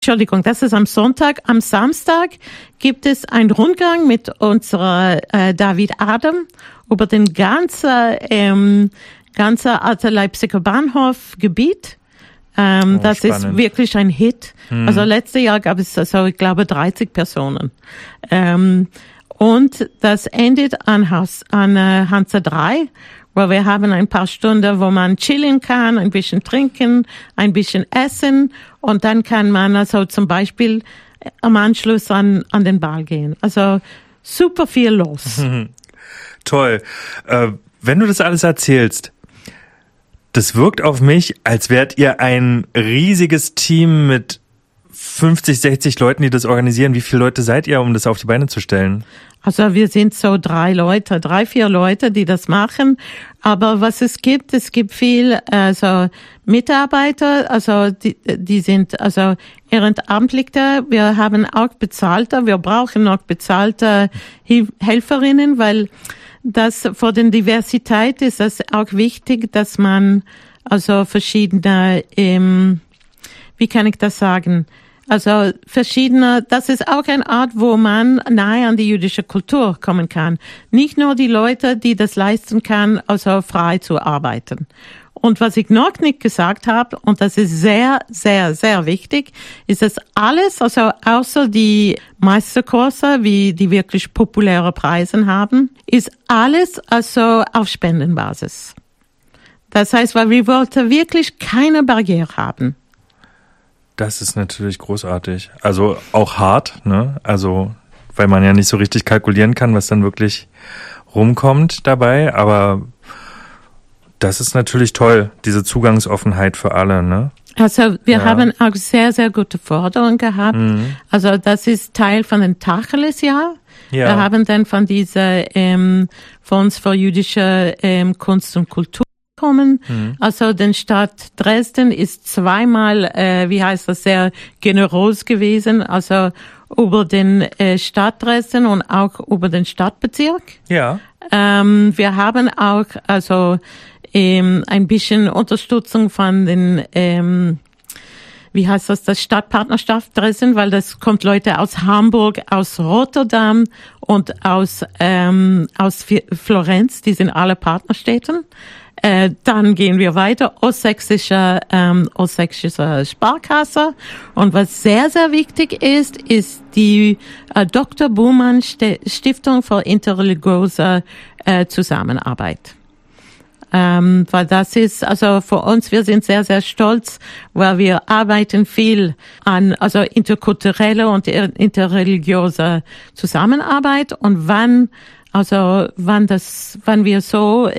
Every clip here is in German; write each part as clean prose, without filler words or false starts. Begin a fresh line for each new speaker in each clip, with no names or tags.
Entschuldigung, das ist am Sonntag. Am Samstag gibt es einen Rundgang mit unserer David Adam über den ganzen alten Leipziger Bahnhofgebiet. Das
spannend.
ist wirklich ein Hit. Also letztes Jahr gab es, ich glaube, 30 Personen. Und das endet an Hansa 3, wo wir haben ein paar Stunden, wo man chillen kann, ein bisschen trinken, ein bisschen essen und dann kann man also zum Beispiel am Anschluss an den Ball gehen. Also super viel los.
Toll. Wenn du das alles erzählst, das wirkt auf mich, als wärt ihr ein riesiges Team mit 50, 60 Leuten, die das organisieren. Wie viele Leute seid ihr, um das auf die Beine zu stellen?
Also wir sind so 3, 4 Leute, die das machen. Aber was es gibt viel Mitarbeiter, also die sind Ehrenamtliche. Wir haben auch bezahlte, wir brauchen noch bezahlte Helferinnen, weil das für den Diversität ist das auch wichtig, dass man also verschiedene, wie kann ich das sagen? Also verschiedene, das ist auch eine Art, wo man nahe an die jüdische Kultur kommen kann. Nicht nur die Leute, die das leisten kann, also frei zu arbeiten. Und was ich noch nicht gesagt habe, und das ist sehr, sehr, sehr wichtig, ist, dass alles, also außer die Meisterkurse, wie die wirklich populäre Preise haben, ist alles also auf Spendenbasis. Das heißt, weil wir wollten wirklich keine Barriere haben.
Das ist natürlich großartig. Also auch hart, ne? Also, weil man ja nicht so richtig kalkulieren kann, was dann wirklich rumkommt dabei. Aber das ist natürlich toll, diese Zugangsoffenheit für alle, ne?
Also wir haben auch sehr, sehr gute Forderungen gehabt. Also das ist Teil von dem Tacheles-Jahr. Ja. Wir haben dann von dieser Fonds für jüdische Kunst und Kultur kommen. Also die Stadt Dresden ist zweimal, sehr generös gewesen, also über den Stadt Dresden und auch über den Stadtbezirk. Ja. Wir haben auch also ein bisschen Unterstützung von den das Stadtpartnerschaft Dresden, weil das kommt Leute aus Hamburg, aus Rotterdam und aus Florenz, die sind alle Partnerstädten. Dann gehen wir weiter, Ostsächsische Sparkasse. Und was sehr, sehr wichtig ist die Dr. Buhmann Stiftung für interreligiöse Zusammenarbeit. Weil das ist, also für uns, wir sind sehr, sehr stolz, weil wir arbeiten viel an, also interkulturelle und interreligiöse Zusammenarbeit und wann wir so,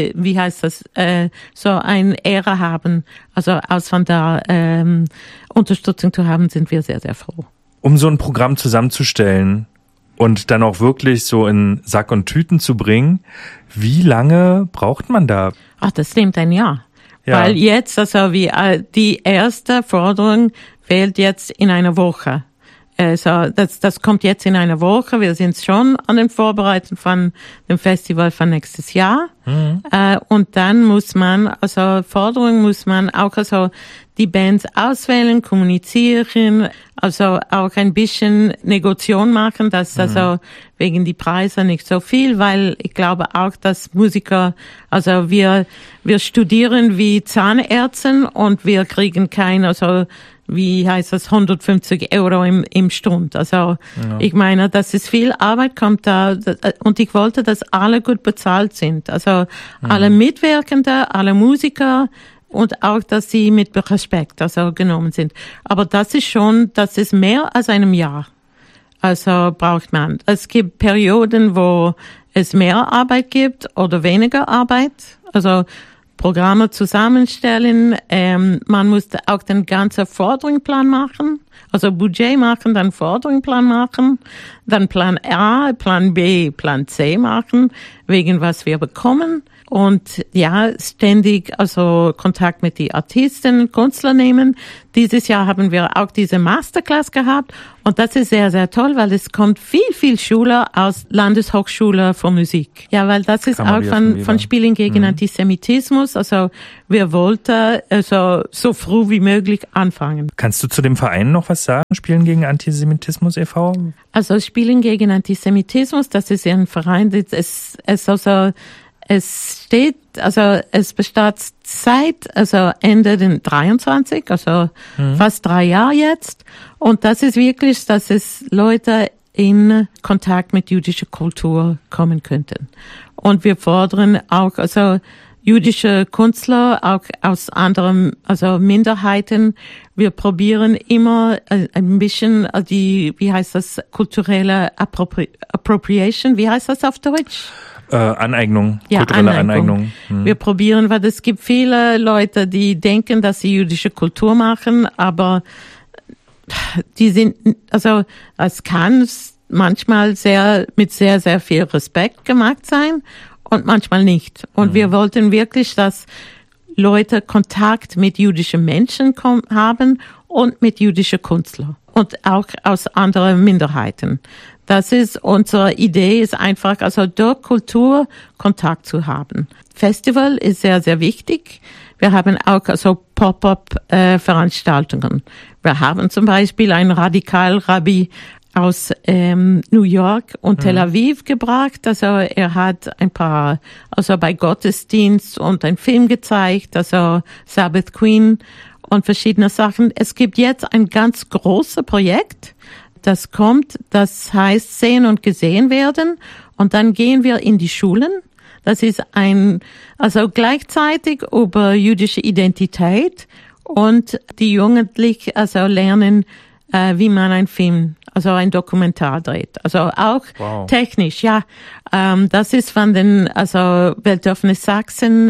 so eine Ehre haben, also aus von der Unterstützung zu haben, sind wir sehr, sehr froh.
Um so ein Programm zusammenzustellen und dann auch wirklich so in Sack und Tüten zu bringen, wie lange braucht man da?
Ach, das nimmt ein Jahr. Ja. Weil jetzt, also die erste Forderung fehlt jetzt in einer Woche. So, das kommt jetzt in einer Woche. Wir sind schon an den Vorbereitungen von dem Festival von nächstes Jahr. Und dann muss man auch die Bands auswählen, kommunizieren, also auch ein bisschen Negociation machen, dass also wegen die Preise nicht so viel, weil ich glaube auch, dass Musiker, also wir studieren wie Zahnärzte und wir kriegen kein, 150 € im Stund. Also, ich meine, das ist viel Arbeit, kommt da, und ich wollte, dass alle gut bezahlt sind. Also, alle Mitwirkende, alle Musiker, und auch, dass sie mit Respekt, also genommen sind. Aber das ist mehr als einem Jahr. Also, braucht man. Es gibt Perioden, wo es mehr Arbeit gibt oder weniger Arbeit. Also, Programme zusammenstellen, man muss auch den ganzen Forderungsplan machen, also Budget machen, dann Forderungsplan machen, dann Plan A, Plan B, Plan C machen, wegen was wir bekommen und ja, ständig also Kontakt mit den Artisten und Künstlern nehmen. Dieses Jahr haben wir auch diese Masterclass gehabt und das ist sehr, sehr toll, weil es kommt viel Schüler aus Landeshochschule für Musik. Ja, weil das ist auch von Spielen gegen Antisemitismus. Also wir wollten also so früh wie möglich anfangen.
Kannst du zu dem Verein noch was sagen? Spielen gegen Antisemitismus e.V.?
Also Spielen gegen Antisemitismus, das ist ein Verein, es besteht seit Ende den 23, also fast 3 Jahre jetzt. Und das ist wirklich, dass es Leute in Kontakt mit jüdischer Kultur kommen könnten. Und wir fordern auch, jüdische Künstler, auch aus anderen, Minderheiten. Wir probieren immer ein bisschen kulturelle Appropriation, wie heißt das auf Deutsch?
Aneignung, kulturelle Aneignung.
Wir probieren, weil es gibt viele Leute, die denken, dass sie jüdische Kultur machen, aber die sind, es kann manchmal mit sehr, sehr viel Respekt gemacht sein und manchmal nicht. Und wir wollten wirklich, dass Leute Kontakt mit jüdischen Menschen haben und mit jüdischen Künstlern und auch aus anderen Minderheiten. Das ist unsere Idee, ist einfach, durch Kultur Kontakt zu haben. Festival ist sehr, sehr wichtig. Wir haben auch Pop-up-Veranstaltungen. Wir haben zum Beispiel einen Radikal-Rabbi aus New York und Tel Aviv gebracht. Er hat ein paar, bei Gottesdienst und einen Film gezeigt, Sabbath Queen und verschiedene Sachen. Es gibt jetzt ein ganz großes Projekt, das heißt Sehen und Gesehen werden. Und dann gehen wir in die Schulen. Das ist gleichzeitig über jüdische Identität und die Jugendlichen, lernen, wie man einen Film, ein Dokumentar dreht. Auch technisch, ja. Das ist von den, Weltöffnis Sachsen,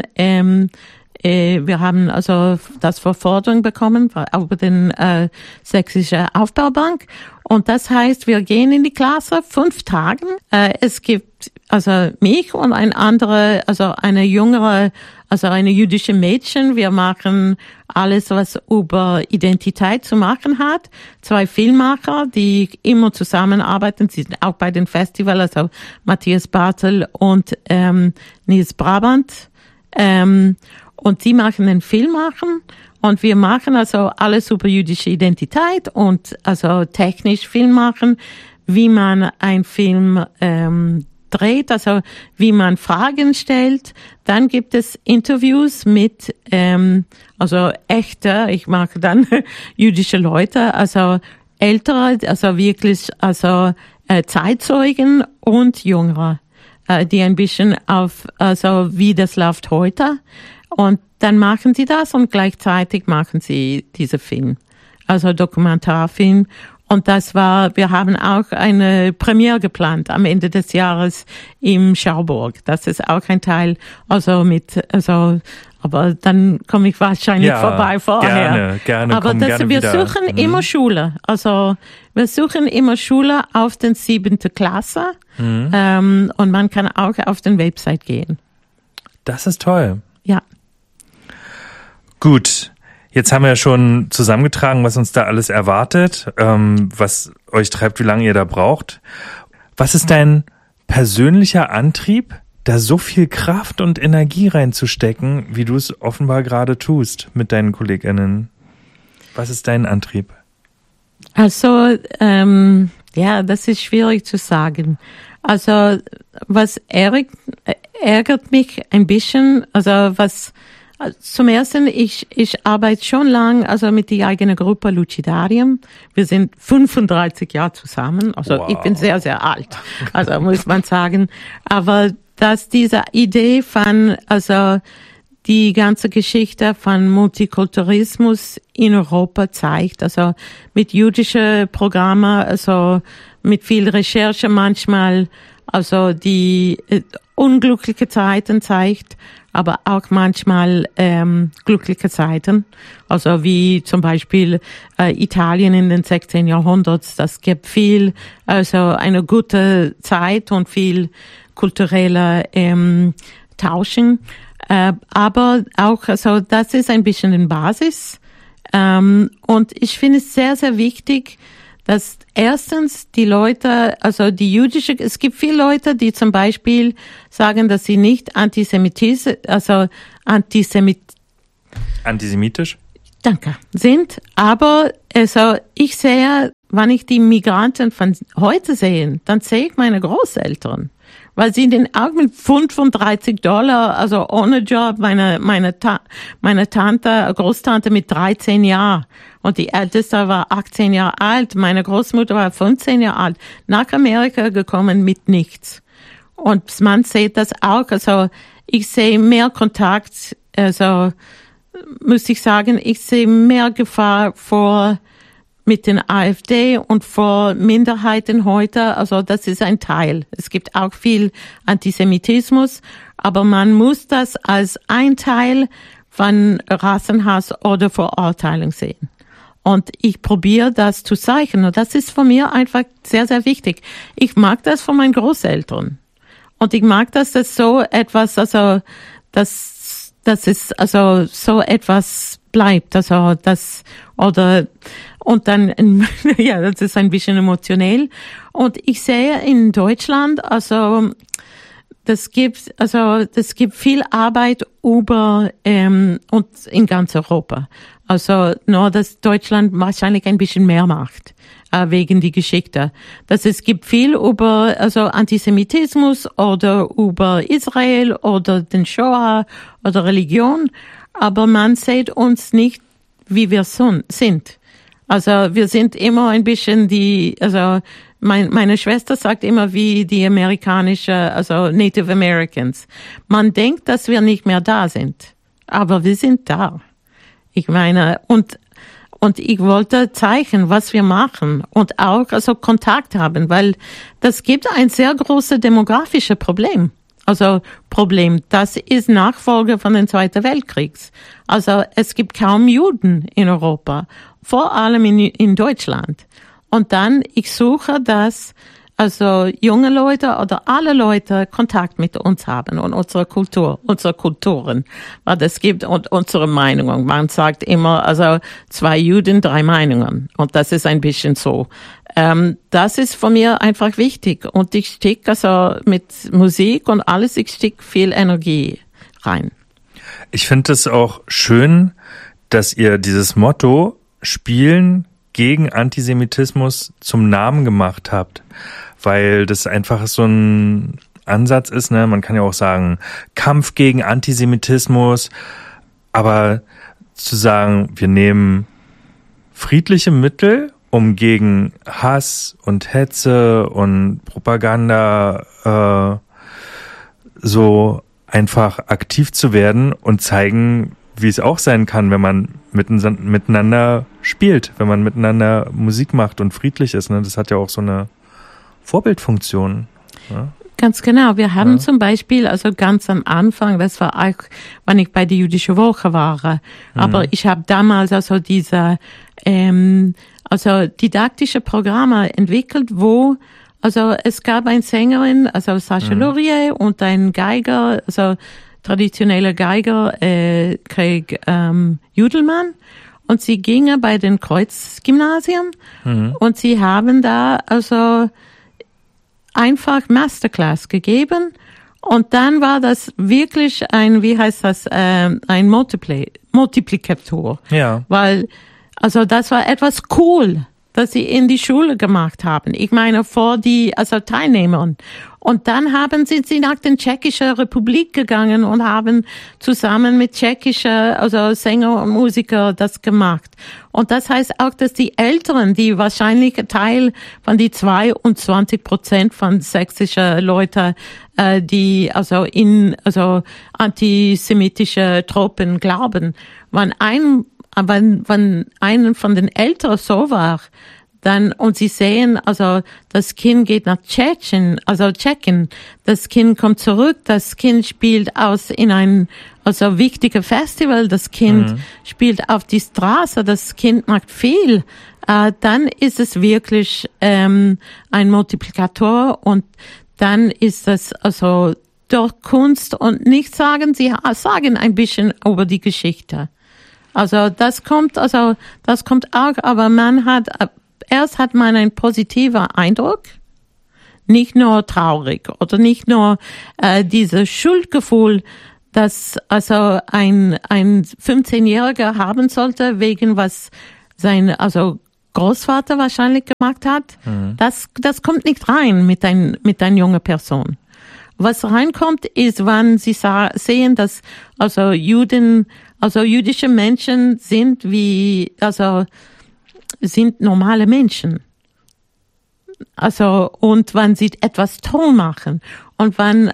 wir haben das Verforderung bekommen über den Sächsische Aufbaubank. Und das heißt, wir gehen in die Klasse 5 Tagen. Es gibt mich und eine jüdische Mädchen. Wir machen alles, was über Identität zu machen hat. 2 Filmemacher, die immer zusammenarbeiten. Sie sind auch bei den Festivals, Matthias Bartel und Nils Brabant. Und sie machen den Film und wir machen alles über jüdische Identität und technisch Film machen, wie man einen Film dreht, wie man Fragen stellt. Dann gibt es Interviews mit echte, ich mag dann jüdische Leute, ältere, wirklich Zeitzeugen und jüngere, die ein bisschen wie das läuft heute. Und dann machen sie das und gleichzeitig machen sie diese Film, Dokumentarfilm. Und wir haben auch eine Premiere geplant am Ende des Jahres im Schauburg. Das ist auch ein Teil, aber dann komme ich wahrscheinlich vorbei vorher.
Gerne.
Aber wir suchen immer Schule. Wir suchen immer Schule auf den 7. Klasse. Und man kann auch auf den Website gehen.
Das ist toll.
Ja.
Gut. Jetzt haben wir ja schon zusammengetragen, was uns da alles erwartet, was euch treibt, wie lange ihr da braucht. Was ist dein persönlicher Antrieb, da so viel Kraft und Energie reinzustecken, wie du es offenbar gerade tust mit deinen KollegInnen? Was ist dein Antrieb?
Das ist schwierig zu sagen. Was ärgert mich ein bisschen, zum ersten, ich arbeite schon lang, mit der eigenen Gruppe Lucidarium. Wir sind 35 Jahre zusammen, wow. Ich bin sehr, sehr alt, muss man sagen. Aber dass diese Idee von, die ganze Geschichte von Multikulturalismus in Europa zeigt, mit jüdischen Programmen, mit viel Recherche manchmal, die unglückliche Zeiten zeigt, aber auch manchmal glückliche Zeiten, wie zum Beispiel Italien in den 16. Jahrhundert. Das gibt viel, eine gute Zeit und viel kulturelle tauschen. Aber auch, also das ist ein bisschen eine Basis. Und ich finde es sehr, sehr wichtig, dass erstens die Leute, also es gibt viele Leute, die zum Beispiel sagen, dass sie nicht antisemitisch sind, aber also ich sehe, wenn ich die Migranten von heute sehe, dann sehe ich meine Großeltern, weil sie den auch mit $35, also ohne Job, meine Tante, Großtante mit 13 Jahren und die Älteste war 18 Jahre alt, meine Großmutter war 15 Jahre alt, nach Amerika gekommen mit nichts. Und man sieht das auch, also ich sehe mehr Kontakt, also muss ich sagen, ich sehe mehr Gefahr mit den AfD und vor Minderheiten heute. Also das ist ein Teil. Es gibt auch viel Antisemitismus, aber man muss das als ein Teil von Rassenhass oder Verurteilung sehen. Und ich probiere das zu zeigen. Und das ist für mich einfach sehr, sehr wichtig. Ich mag das von meinen Großeltern. Und ich mag, dass das so etwas, also das ist also so etwas bleibt, also das oder und dann ja, das ist ein bisschen emotionell. Und ich sehe in Deutschland, also das gibt viel Arbeit über und in ganz Europa. Also nur, dass Deutschland wahrscheinlich ein bisschen mehr macht wegen die Geschichte. Dass es gibt viel über also Antisemitismus oder über Israel oder den Shoah oder Religion, aber man sieht uns nicht, wie wir sind. Also wir sind immer ein bisschen meine Schwester sagt immer wie die also Native Americans. Man denkt, dass wir nicht mehr da sind, aber wir sind da. Ich meine, und ich wollte zeigen, was wir machen und auch also Kontakt haben, weil das gibt ein sehr großes demografisches Problem. Das ist Nachfolge von den Zweiten Weltkriegs. Also es gibt kaum Juden in Europa, vor allem in Deutschland. Und dann, ich suche, dass also junge Leute oder alle Leute Kontakt mit uns haben und unsere Kulturen, weil es gibt und unsere Meinungen. Man sagt immer, also 2 Juden, 3 Meinungen. Und das ist ein bisschen so. Das ist von mir einfach wichtig. Und ich stecke also mit Musik und alles, ich stecke viel Energie rein.
Ich finde es auch schön, dass ihr dieses Motto Spielen gegen Antisemitismus zum Namen gemacht habt, weil das einfach so ein Ansatz ist, ne? Man kann ja auch sagen, Kampf gegen Antisemitismus, aber zu sagen, wir nehmen friedliche Mittel, um gegen Hass und Hetze und Propaganda so einfach aktiv zu werden und zeigen, wie es auch sein kann, wenn man miteinander spielt, wenn man miteinander Musik macht und friedlich ist. Ne? Das hat ja auch so eine Vorbildfunktion. Ja?
Ganz genau. Wir haben zum Beispiel, also ganz am Anfang, das war auch, wenn ich bei der Jüdischen Woche war, aber ich habe damals also diese didaktische Programme entwickelt, wo also es gab eine Sängerin, also Sascha Laurier und ein Geiger, also traditioneller Geiger Craig Judelmann, und sie gingen bei den Kreuzgymnasien und sie haben da also einfach Masterclass gegeben, und dann war das wirklich ein Multiplikator. Ja. Weil, also das war etwas cool, dass sie in die Schule gemacht haben. Ich meine, vor die Teilnehmern. Und dann sind sie nach der Tschechischen Republik gegangen und haben zusammen mit tschechischen, Sänger und Musiker das gemacht. Und das heißt auch, dass die Älteren, die wahrscheinlich Teil von die 22% von sächsischen Leuten, die antisemitische Truppen glauben, wenn einen von den Älteren so war, dann, und sie sehen, das Kind geht nach Tschechien, das Kind kommt zurück, das Kind spielt in ein, wichtiger Festival, das Kind spielt auf die Straße, das Kind macht viel, dann ist es wirklich, ein Multiplikator, und dann ist das, durch Kunst und nicht sagen, sie sagen ein bisschen über die Geschichte. Also das kommt auch, aber erst hat man einen positiven Eindruck, nicht nur traurig oder nicht nur dieses Schuldgefühl, das also ein 15-Jähriger haben sollte, wegen was sein Großvater wahrscheinlich gemacht hat. Mhm. Das kommt nicht rein mit einer jungen Person. Was reinkommt, ist, wenn sie sehen, dass jüdische Menschen sind sind normale Menschen. Und wenn sie etwas toll machen und wenn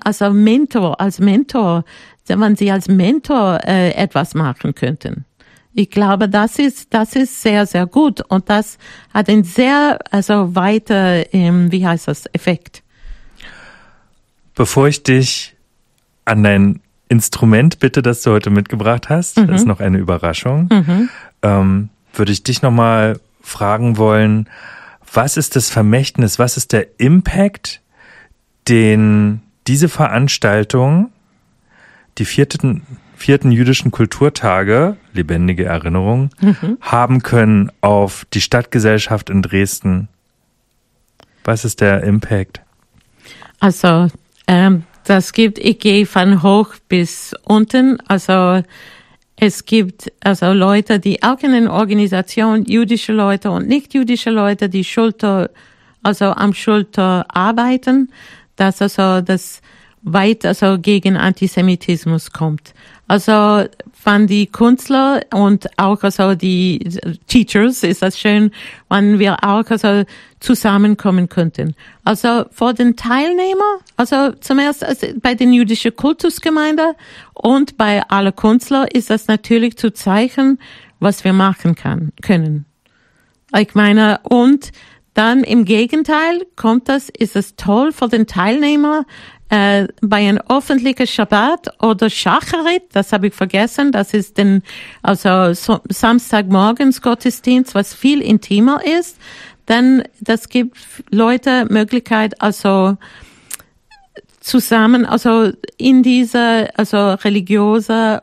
wenn sie als Mentor etwas machen könnten. Ich glaube, das ist sehr, sehr gut und das hat einen sehr, weiter, Effekt.
Bevor ich dich an dein Instrument bitte, das du heute mitgebracht hast, das ist noch eine Überraschung, würde ich dich nochmal fragen wollen, was ist das Vermächtnis, was ist der Impact, den diese Veranstaltung, die vierten jüdischen Kulturtage, lebendige Erinnerung, haben können auf die Stadtgesellschaft in Dresden? Was ist der Impact?
Ich gehe von hoch bis unten. Es gibt Leute, die auch in einer Organisation, jüdische Leute und nicht jüdische Leute, die am Schulter arbeiten, dass das weit gegen Antisemitismus kommt. Von die Künstler und auch die Teachers ist das schön, wenn wir auch zusammenkommen könnten. Vor den Teilnehmern, zuerst bei den jüdischen Kultusgemeinde und bei allen Künstlern ist das natürlich zu zeigen, was wir machen können. Ich meine, und dann im Gegenteil ist es toll für den Teilnehmer, bei einem öffentlichen Schabbat oder Shacharit, das habe ich vergessen, das ist Samstagmorgens Gottesdienst, was viel intimer ist, denn das gibt Leute Möglichkeit, zusammen, in diese, religiöse,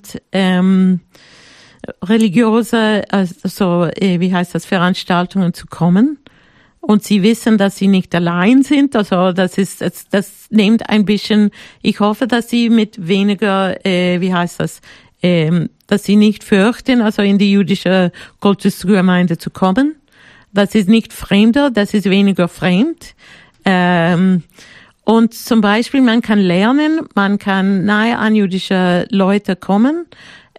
Veranstaltungen zu kommen. Und sie wissen, dass sie nicht allein sind. Das nimmt ein bisschen, ich hoffe, dass sie mit weniger, dass sie nicht fürchten, in die jüdische Kultusgemeinde zu kommen. Das ist nicht fremder, das ist weniger fremd. Und zum Beispiel, man kann lernen, man kann nahe an jüdische Leute kommen.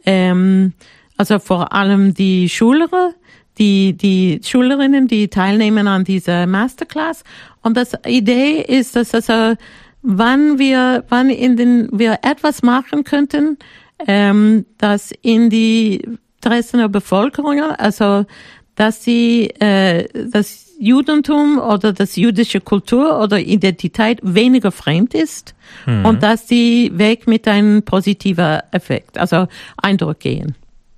Vor allem die Schüler, die Schülerinnen, die teilnehmen an dieser Masterclass. Und das Idee ist, dass wenn wir etwas machen könnten, dass in die Dresdner Bevölkerung, dass sie das Judentum oder das jüdische Kultur oder Identität weniger fremd ist und dass sie weg mit einem positiven Effekt, Eindruck gehen.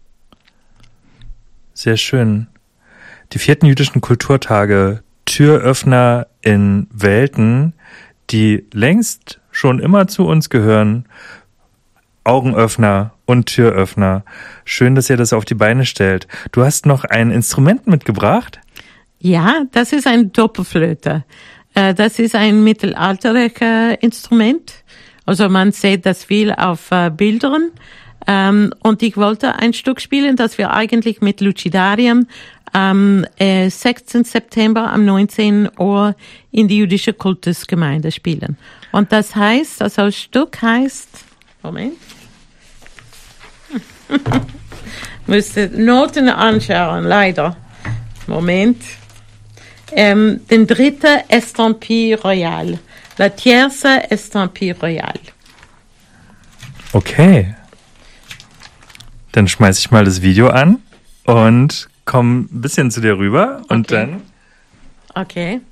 Sehr schön. Die 4. jüdischen Kulturtage, Türöffner in Welten, die längst schon immer zu uns gehören, Augenöffner und Türöffner. Schön, dass ihr das auf die Beine stellt. Du hast noch ein Instrument mitgebracht?
Ja, das ist ein Doppelflöte. Das ist ein mittelalterliches Instrument. Man sieht das viel auf Bildern. Und ich wollte ein Stück spielen, das wir eigentlich mit Lucidarium am 6. September um 19 Uhr in die jüdische Kultusgemeinde spielen. Und das heißt, das Stück heißt, Moment, müsste Noten anschauen, leider. Moment. Den dritten Estampille Royale. La tierce Estampille Royale.
Okay. Dann schmeiß ich mal das Video an und komm ein bisschen zu dir rüber und dann.
Okay.